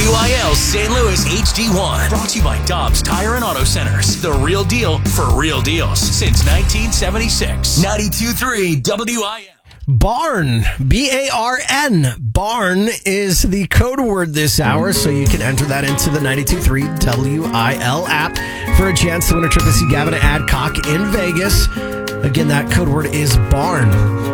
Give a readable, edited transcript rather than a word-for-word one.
WIL St. Louis HD1. Brought to you by Dobbs Tire and Auto Centers. The real deal for real deals since 1976. 92.3 WIL. Barn, B-A-R-N. Barn is the code word this hour, so you can enter that into the 92.3 WIL app for a chance to win a trip to see Gavin Adcock in Vegas. Again, that code word is Barn.